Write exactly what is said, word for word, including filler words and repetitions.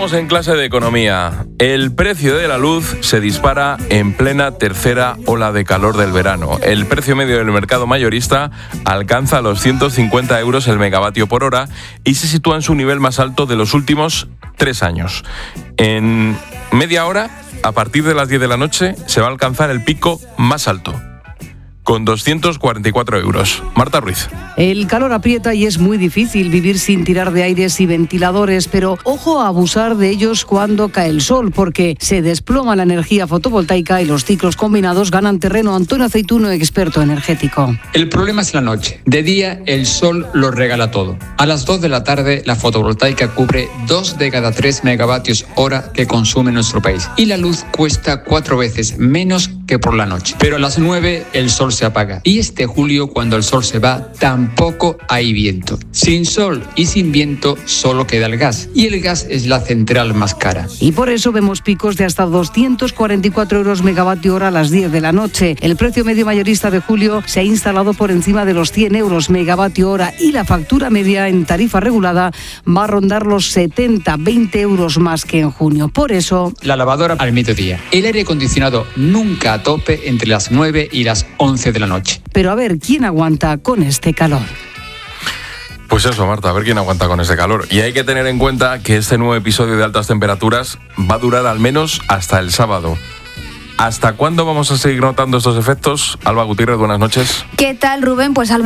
Estamos en clase de economía. El precio de la luz se dispara en plena tercera ola de calor del verano. El precio medio del mercado mayorista alcanza los ciento cincuenta euros el megavatio por hora y se sitúa en su nivel más alto de los últimos tres años. En media hora, a partir de las diez de la noche, se va a alcanzar el pico más alto, con doscientos cuarenta y cuatro euros. Marta Ruiz. El calor aprieta y es muy difícil vivir sin tirar de aires y ventiladores, pero ojo a abusar de ellos cuando cae el sol, porque se desploma la energía fotovoltaica y los ciclos combinados ganan terreno. Antonio Aceituno, experto energético. El problema es la noche. De día el sol lo regala todo. A las dos de la tarde la fotovoltaica cubre dos de cada tres megavatios hora que consume nuestro país y la luz cuesta cuatro veces menos que por la noche. Pero a las nueve el sol se apaga y este julio, cuando el sol se va, tampoco hay viento. Sin sol y sin viento solo queda el gas y el gas es la central más cara. Y por eso vemos picos de hasta doscientos cuarenta y cuatro euros megavatio hora a las diez de la noche. El precio medio mayorista de julio se ha instalado por encima de los cien euros megavatio hora y la factura media en tarifa regulada va a rondar los setenta, veinte euros más que en junio. Por eso, la lavadora al mediodía, el aire acondicionado nunca a tope entre las nueve y las once de la noche. Pero a ver, ¿quién aguanta con este calor? Pues eso, Marta, a ver quién aguanta con ese calor. Y hay que tener en cuenta que este nuevo episodio de altas temperaturas va a durar al menos hasta el sábado. ¿Hasta cuándo vamos a seguir notando estos efectos? Alba Gutiérrez, buenas noches. ¿Qué tal, Rubén? Pues al